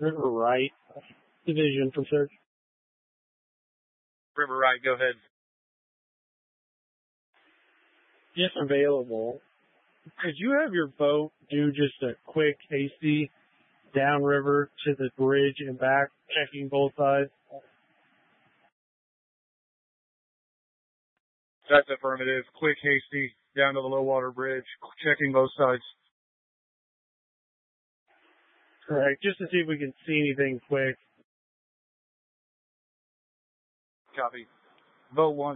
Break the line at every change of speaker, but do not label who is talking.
River Right Division for search.
River Right, go ahead.
If available, could you have your boat do just a quick hasty downriver to the bridge and back, checking both sides?
That's affirmative. Quick, hasty, down to the low water bridge, checking both sides.
Correct. Just to see if we can see anything quick.
Copy. Boat 1.